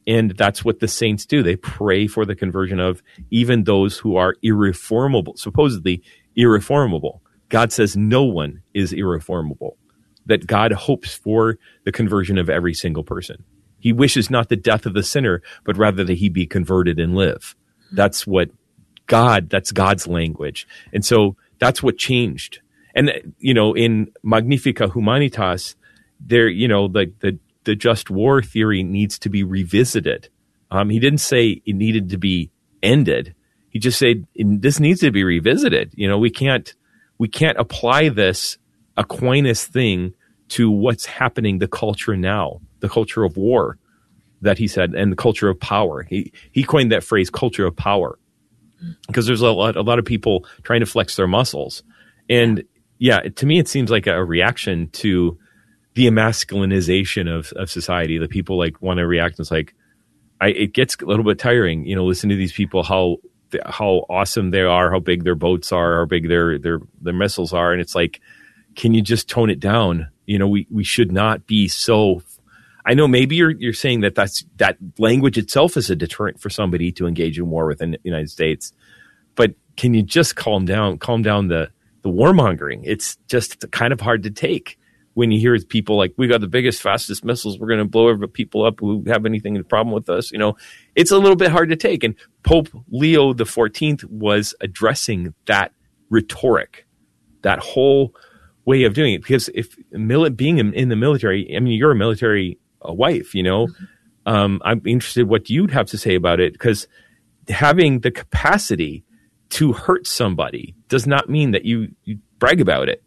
And that's what the saints do. They pray for the conversion of even those who are irreformable, supposedly irreformable. God says no one is irreformable, that God hopes for the conversion of every single person. He wishes not the death of the sinner, but rather that he be converted and live. That's that's God's language. And so that's what changed. And, in Magnificat Humanitas, there, the just war theory needs to be revisited. He didn't say it needed to be ended. He just said this needs to be revisited. We can't apply this Aquinas thing to what's happening, the culture now, the culture of war that he said, and the culture of power. He coined that phrase, culture of power, because there's a lot of people trying to flex their muscles. And to me, it seems like a reaction to the emasculinization of society. The people want to react. And it's it gets a little bit tiring, listen to these people, how awesome they are, how big their boats are, how big their missiles are. And it's can you just tone it down? We should not be so. I know maybe you're saying that language itself is a deterrent for somebody to engage in war within the United States, but can you just calm down the warmongering? It's just kind of hard to take when you hear people we got the biggest, fastest missiles. We're going to blow people up who have anything problem with us. It's a little bit hard to take. And Pope Leo XIV was addressing that rhetoric, that whole way of doing it. Because if being in the military, you're a military wife, I'm interested what you'd have to say about it, because having the capacity to hurt somebody does not mean that you brag about it.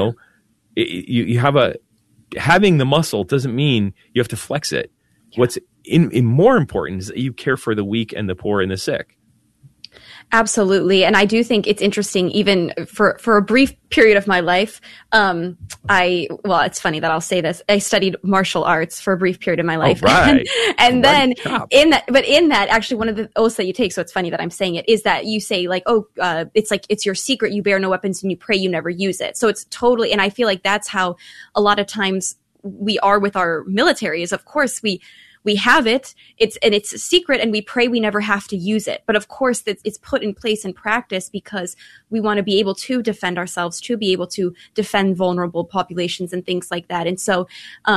You have having the muscle doesn't mean you have to flex it. Yeah. What's more important is that you care for the weak and the poor and the sick. Absolutely. And I do think it's interesting, even for a brief period of my life. It's funny that I'll say this. I studied martial arts for a brief period of my life. Oh, right. And then in that, actually one of the oaths that you take, so it's funny that I'm saying it, is that you say it's your secret, you bear no weapons, and you pray you never use it. So it's totally, and I feel like that's how a lot of times we are with our military, is of course we have it, it's a secret, and we pray we never have to use it. But of course, it's put in place in practice because we want to be able to defend ourselves, to be able to defend vulnerable populations and things like that. And so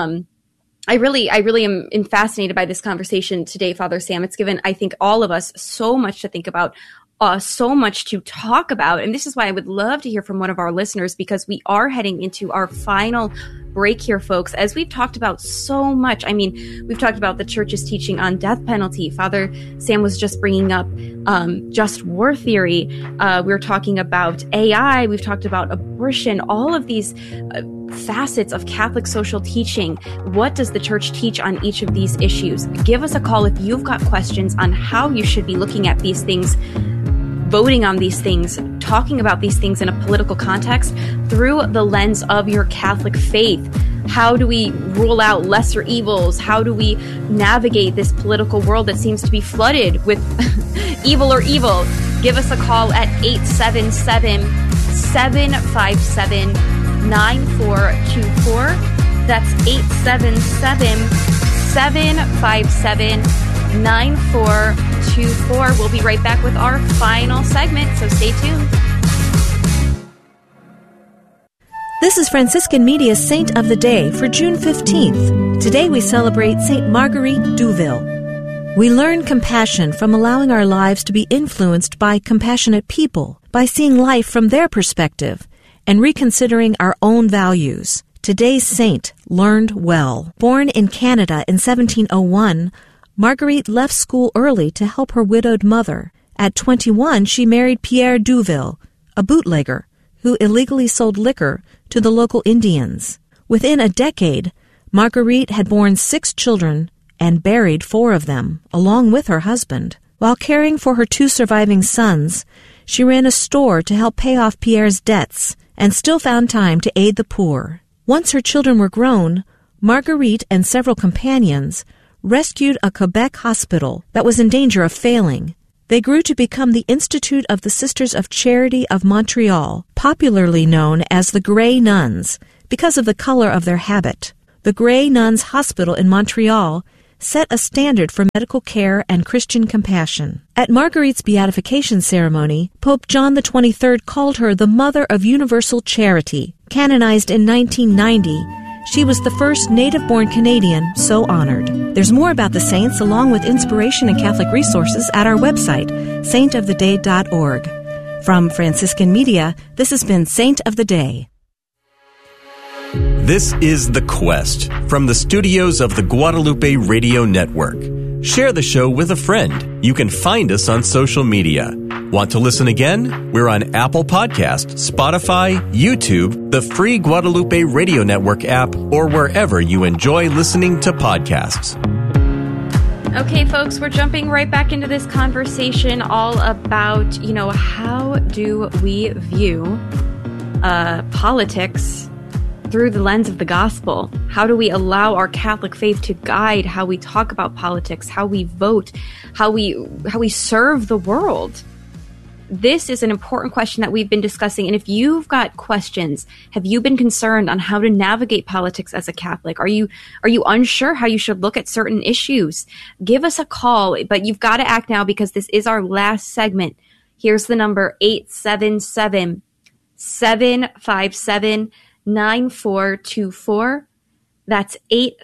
I really am fascinated by this conversation today, Father Sam. It's given, I think, all of us so much to think about, so much to talk about. And this is why I would love to hear from one of our listeners, because we are heading into our final break here, folks. As we've talked about so much, we've talked about the church's teaching on death penalty. Father Sam was just bringing up just war theory. We were talking about AI. We've talked about abortion, all of these facets of Catholic social teaching. What does the church teach on each of these issues? Give us a call if you've got questions on how you should be looking at these things, voting on these things, talking about these things in a political context through the lens of your Catholic faith. How do we rule out lesser evils? How do we navigate this political world that seems to be flooded with evil or evil? Give us a call at 877-757-9424. That's 877-757-9424. We'll be right back with our final segment, so stay tuned. This is Franciscan Media's Saint of the Day for June 15th. Today we celebrate Saint Marguerite Douville. We learn compassion from allowing our lives to be influenced by compassionate people, by seeing life from their perspective, and reconsidering our own values. Today's saint learned well. Born in Canada in 1701, Marguerite left school early to help her widowed mother. At 21, she married Pierre Douville, a bootlegger who illegally sold liquor to the local Indians. Within a decade, Marguerite had borne 6 children and buried 4 of them, along with her husband. While caring for her 2 surviving sons, she ran a store to help pay off Pierre's debts and still found time to aid the poor. Once her children were grown, Marguerite and several companions rescued a Quebec hospital that was in danger of failing. They grew to become the Institute of the Sisters of Charity of Montreal, popularly known as the Grey Nuns, because of the color of their habit. The Grey Nuns Hospital in Montreal set a standard for medical care and Christian compassion. At Marguerite's beatification ceremony, Pope John XXIII called her the Mother of Universal Charity. Canonized in 1990, she was the first native-born Canadian so honored. There's more about the saints along with inspiration and Catholic resources at our website, saintoftheday.org. From Franciscan Media, this has been Saint of the Day. This is The Quest from the studios of the Guadalupe Radio Network. Share the show with a friend. You can find us on social media. Want to listen again? We're on Apple Podcasts, Spotify, YouTube, the free Guadalupe Radio Network app, or wherever you enjoy listening to podcasts. Okay, folks, we're jumping right back into this conversation all about, how do we view politics through the lens of the gospel? How do we allow our Catholic faith to guide how we talk about politics, how we vote, how we serve the world? This is an important question that we've been discussing. And if you've got questions, have you been concerned on how to navigate politics as a Catholic? Are you unsure how you should look at certain issues? Give us a call, but you've got to act now because this is our last segment. Here's the number, 877-757-9424. That's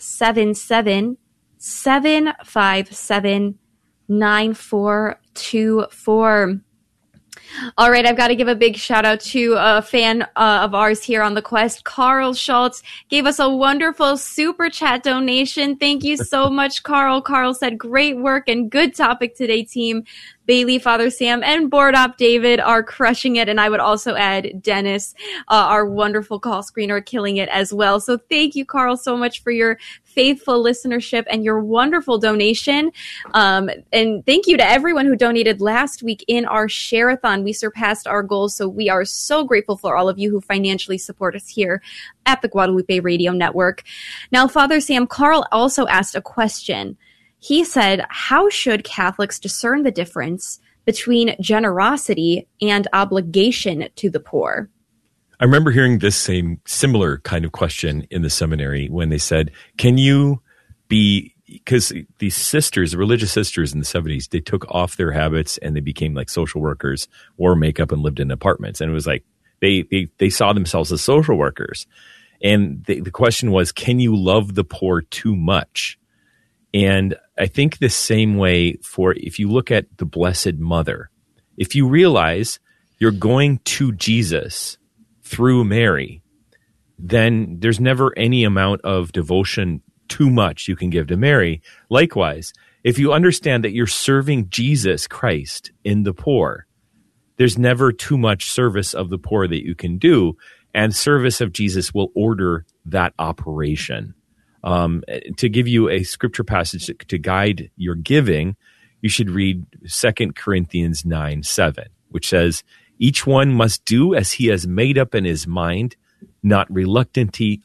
877-757-9424. All right, I've got to give a big shout out to a fan of ours here on The Quest. Carl Schultz gave us a wonderful super chat donation. Thank you so much, Carl. Carl said, great work and good topic today, team. Bailey, Father Sam, and Board Op David are crushing it. And I would also add Dennis, our wonderful call screener, killing it as well. So thank you, Carl, so much for your faithful listenership and your wonderful donation. And thank you to everyone who donated last week in our share-a-thon. We surpassed our goals, so we are so grateful for all of you who financially support us here at the Guadalupe Radio Network. Now, Father Sam, Carl also asked a question. He said, how should Catholics discern the difference between generosity and obligation to the poor? I remember hearing this similar kind of question in the seminary when they said, can you be, because these sisters, the religious sisters in the 70s, they took off their habits and they became like social workers, wore makeup and lived in apartments. And it was like, they saw themselves as social workers. And the question was, can you love the poor too much? And I think the same way for if you look at the Blessed Mother, if you realize you're going to Jesus through Mary, then there's never any amount of devotion too much you can give to Mary. Likewise, if you understand that you're serving Jesus Christ in the poor, there's never too much service of the poor that you can do, and service of Jesus will order that operation. To give you a scripture passage to guide your giving, you should read 2 Corinthians 9:7, which says, each one must do as he has made up in his mind, not reluctantly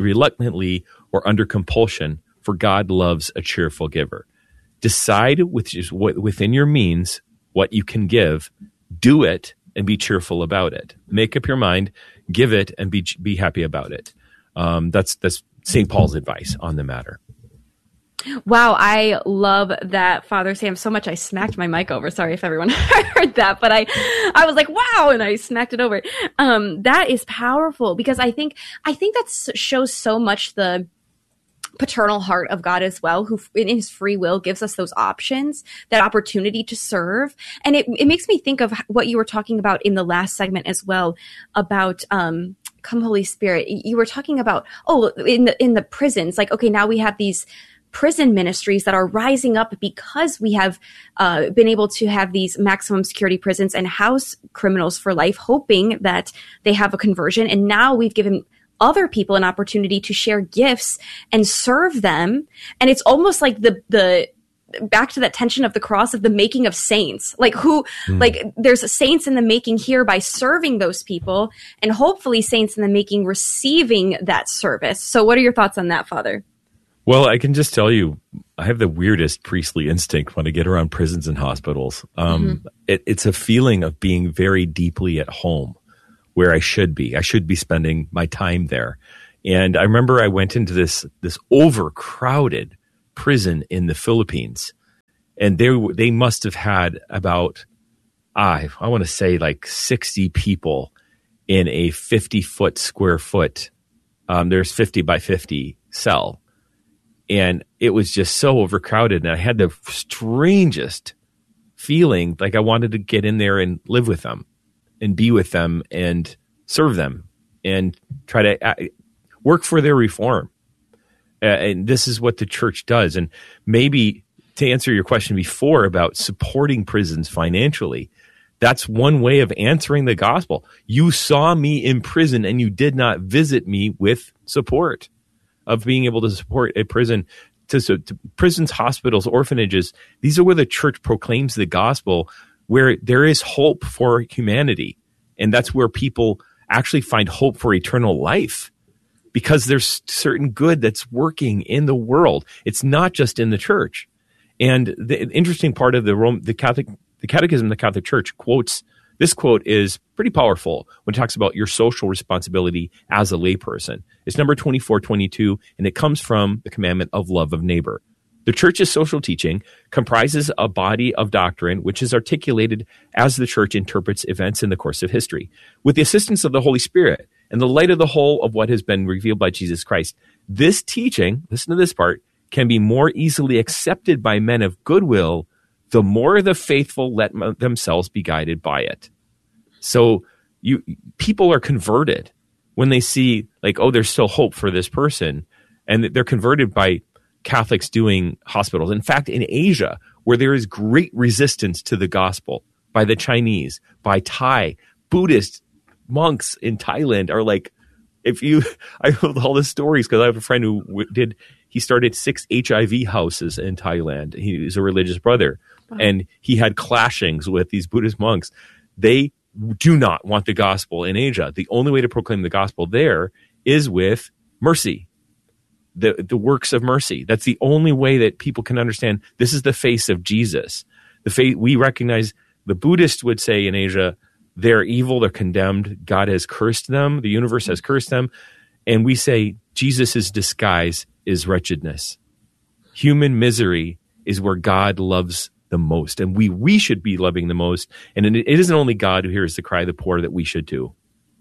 or under compulsion, for God loves a cheerful giver. Decide within your means what you can give, do it, and be cheerful about it. Make up your mind, give it, and be happy about it. That's St. Paul's advice on the matter. Wow, I love that, Father Sam, so much I smacked my mic over. Sorry if everyone heard that, but I was like, wow, and I smacked it over. That is powerful because I think that shows so much the paternal heart of God as well, who in his free will gives us those options, that opportunity to serve. And it makes me think of what you were talking about in the last segment as well about, Come Holy Spirit. You were talking about, in the prisons, like, okay, now we have these prison ministries that are rising up because we have been able to have these maximum security prisons and house criminals for life, hoping that they have a conversion. And now we've given other people an opportunity to share gifts and serve them. And it's almost like the back to that tension of the cross of the making of saints, like there's saints in the making here by serving those people, and hopefully saints in the making receiving that service. So what are your thoughts on that, Father? Well, I can just tell you, I have the weirdest priestly instinct when I get around prisons and hospitals. It's a feeling of being very deeply at home where I should be. I should be spending my time there. And I remember I went into this overcrowded prison in the Philippines. And they must have had about, I want to say like 60 people in a 50-foot square foot. There's 50 by 50 cell. And it was just so overcrowded. And I had the strangest feeling like I wanted to get in there and live with them and be with them and serve them and try to work for their reform. And this is what the church does. And maybe to answer your question before about supporting prisons financially, that's one way of answering the gospel. You saw me in prison and you did not visit me with support of being able to support a prison. To prisons, hospitals, orphanages, these are where the church proclaims the gospel, where there is hope for humanity. And that's where people actually find hope for eternal life, because there's certain good that's working in the world. It's not just in the church. And the interesting part of the Catechism of the Catholic Church quotes, this quote is pretty powerful when it talks about your social responsibility as a layperson. It's number 2422, and it comes from the commandment of love of neighbor. The church's social teaching comprises a body of doctrine which is articulated as the church interprets events in the course of history. With the assistance of the Holy Spirit and the light of the whole of what has been revealed by Jesus Christ, this teaching, listen to this part, can be more easily accepted by men of goodwill the more the faithful let themselves be guided by it. So people are converted when they see like, oh, there's still hope for this person. And they're converted by Catholics doing hospitals. In fact, in Asia, where there is great resistance to the gospel by the Chinese, by Thai, Buddhist monks in Thailand are like, I know all the stories because I have a friend who he started 6 HIV houses in Thailand. He's a religious brother. Wow. And he had clashings with these Buddhist monks. They do not want the gospel in Asia. The only way to proclaim the gospel there is with mercy, the works of mercy. That's the only way that people can understand this is the face of Jesus. The faith we recognize. The Buddhists would say in Asia, they're evil, they're condemned. God has cursed them. The universe has cursed them. And we say Jesus' disguise is wretchedness. Human misery is where God loves the most, and we should be loving the most. And it isn't only God who hears the cry of the poor, that we should too.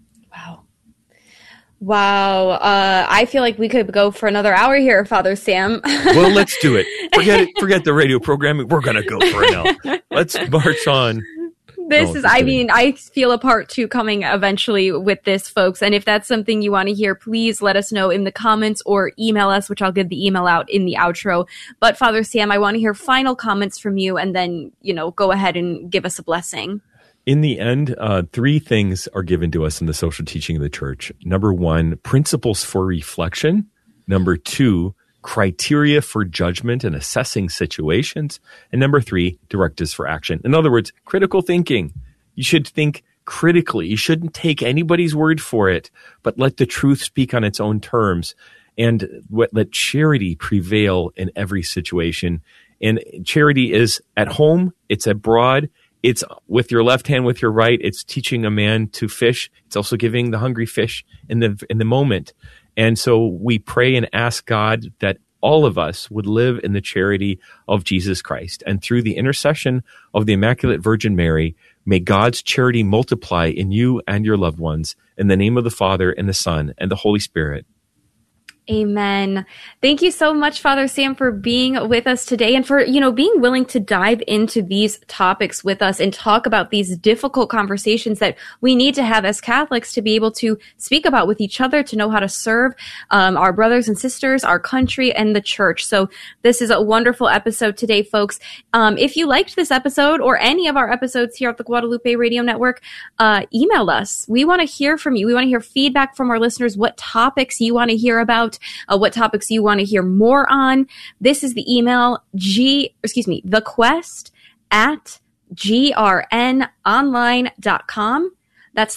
Wow. I feel like we could go for another hour here, Father Sam. Well, let's do it. Forget the radio programming. We're going to go for it now. Let's march on. I feel a part 2 coming eventually with this, folks. And if that's something you want to hear, please let us know in the comments or email us, which I'll get the email out in the outro. But Father Sam, I want to hear final comments from you and then, go ahead and give us a blessing. In the end, 3 things are given to us in the social teaching of the church. Number 1, principles for reflection. Number 2, criteria for judgment and assessing situations. And number 3, directives for action. In other words, critical thinking. You should think critically. You shouldn't take anybody's word for it, but let the truth speak on its own terms. And let charity prevail in every situation. And charity is at home, it's abroad, it's with your left hand, with your right. It's teaching a man to fish. It's also giving the hungry fish in the moment. And so we pray and ask God that all of us would live in the charity of Jesus Christ. And through the intercession of the Immaculate Virgin Mary, may God's charity multiply in you and your loved ones. In the name of the Father, and the Son, and the Holy Spirit. Amen. Thank you so much, Father Sam, for being with us today and for, being willing to dive into these topics with us and talk about these difficult conversations that we need to have as Catholics to be able to speak about with each other, to know how to serve our brothers and sisters, our country, and the church. So this is a wonderful episode today, folks. If you liked this episode or any of our episodes here at the Guadalupe Radio Network, email us. We want to hear from you. We want to hear feedback from our listeners, what topics you want to hear about. What topics you want to hear more on. This is the email, thequest@grnonline.com. That's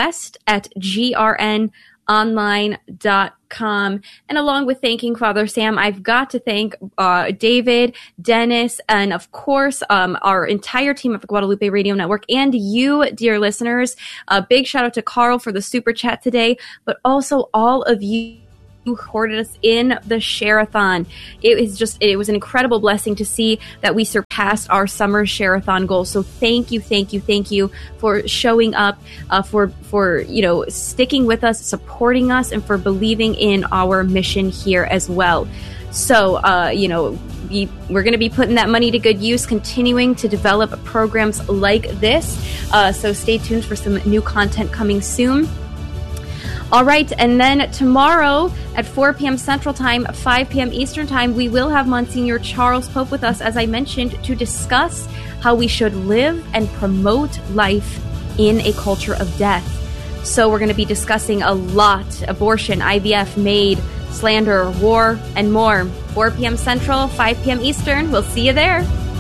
thequest@grnonline.com. And along with thanking Father Sam, I've got to thank David, Dennis, and of course, our entire team of the Guadalupe Radio Network and you, dear listeners. A big shout out to Carl for the super chat today, but also all of you who supported us in the Share-a-thon. It was an incredible blessing to see that we surpassed our summer Share-a-thon goal. So thank you for showing up, for sticking with us, supporting us, and for believing in our mission here as well. So, we're going to be putting that money to good use, continuing to develop programs like this. So stay tuned for some new content coming soon. All right, and then tomorrow at 4 p.m. Central Time, 5 p.m. Eastern Time, we will have Monsignor Charles Pope with us, as I mentioned, to discuss how we should live and promote life in a culture of death. So we're going to be discussing a lot: abortion, IVF, MAID, slander, war, and more. 4 p.m. Central, 5 p.m. Eastern. We'll see you there.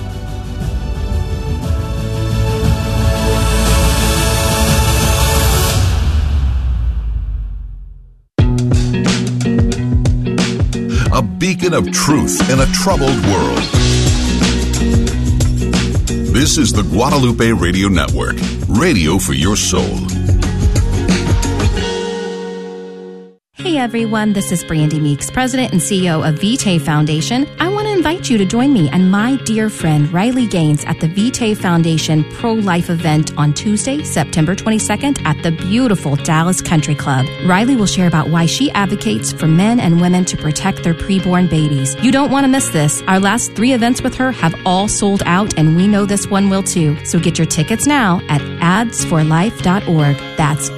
A beacon of truth in a troubled world. This is the Guadalupe Radio Network, radio for your soul. Hey everyone, this is Brandy Meeks, President and CEO of Vitae Foundation. I want to invite you to join me and my dear friend Riley Gaines at the Vitae Foundation Pro-Life event on Tuesday, September 22nd at the beautiful Dallas Country Club. Riley will share about why she advocates for men and women to protect their preborn babies. You don't want to miss this. Our last 3 events with her have all sold out, and we know this one will too. So get your tickets now at adsforlife.org. That's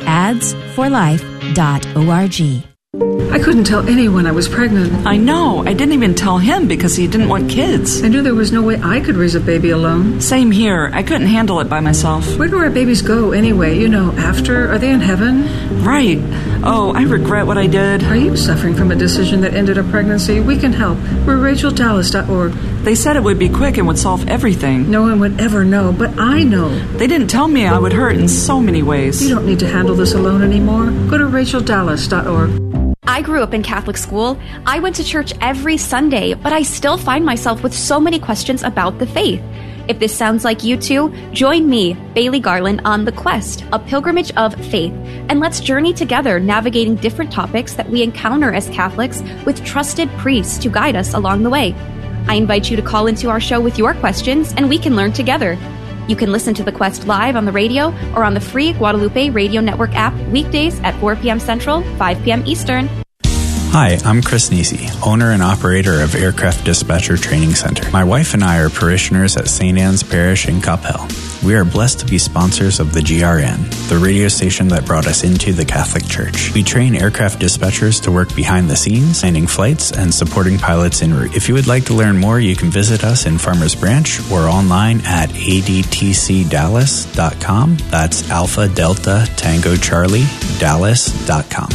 adsforlife.org. I couldn't tell anyone I was pregnant. I know. I didn't even tell him because he didn't want kids. I knew there was no way I could raise a baby alone. Same here. I couldn't handle it by myself. Where do our babies go anyway? After? Are they in heaven? Right. Oh, I regret what I did. Are you suffering from a decision that ended a pregnancy? We can help. We're RachelDallas.org. They said it would be quick and would solve everything. No one would ever know, but I know. They didn't tell me I would hurt in so many ways. You don't need to handle this alone anymore. Go to RachelDallas.org. I grew up in Catholic school. I went to church every Sunday, but I still find myself with so many questions about the faith. If this sounds like you too, join me, Bailey Garland, on The Quest, a pilgrimage of faith, and let's journey together navigating different topics that we encounter as Catholics with trusted priests to guide us along the way. I invite you to call into our show with your questions, and we can learn together. You can listen to The Quest live on the radio or on the free Guadalupe Radio Network app weekdays at 4 p.m. Central, 5 p.m. Eastern. Hi, I'm Chris Nisi, owner and operator of Aircraft Dispatcher Training Center. My wife and I are parishioners at St. Anne's Parish in Coppell. We are blessed to be sponsors of the GRN, the radio station that brought us into the Catholic Church. We train aircraft dispatchers to work behind the scenes, planning flights, and supporting pilots en route. If you would like to learn more, you can visit us in Farmers Branch or online at adtcdallas.com. That's Alpha Delta Tango Charlie Dallas.com.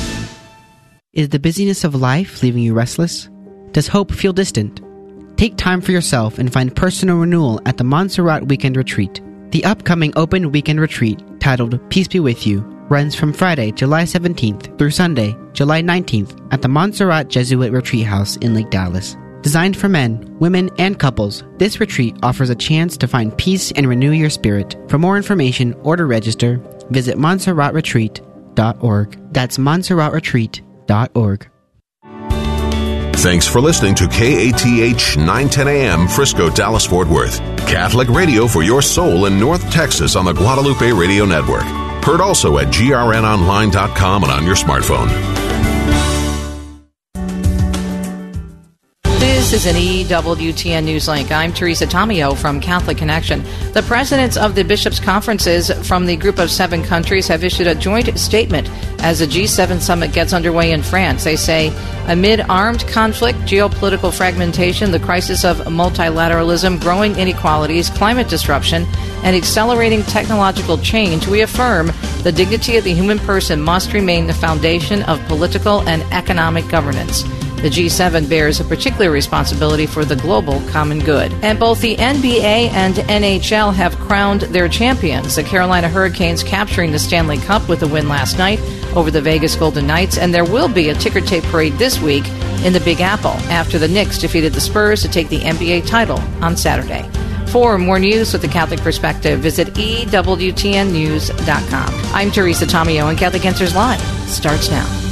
Is the busyness of life leaving you restless? Does hope feel distant? Take time for yourself and find personal renewal at the Montserrat Weekend Retreat. The upcoming open weekend retreat, titled Peace Be With You, runs from Friday, July 17th through Sunday, July 19th at the Montserrat Jesuit Retreat House in Lake Dallas. Designed for men, women, and couples, this retreat offers a chance to find peace and renew your spirit. For more information or to register, visit MontserratRetreat.org. That's MontserratRetreat.org. Thanks for listening to KATH 910 AM Frisco, Dallas, Fort Worth. Catholic radio for your soul in North Texas on the Guadalupe Radio Network. Heard also at grnonline.com and on your smartphone. This is an EWTN News Link. I'm Teresa Tomeo from Catholic Connection. The presidents of the bishops' conferences from the group of 7 countries have issued a joint statement as the G7 summit gets underway in France. They say, amid armed conflict, geopolitical fragmentation, the crisis of multilateralism, growing inequalities, climate disruption, and accelerating technological change, we affirm the dignity of the human person must remain the foundation of political and economic governance. The G7 bears a particular responsibility for the global common good. And both the NBA and NHL have crowned their champions. The Carolina Hurricanes capturing the Stanley Cup with a win last night over the Vegas Golden Knights. And there will be a ticker tape parade this week in the Big Apple after the Knicks defeated the Spurs to take the NBA title on Saturday. For more news with the Catholic perspective, visit EWTNnews.com. I'm Teresa Tomeo, and Catholic Answers Live starts now.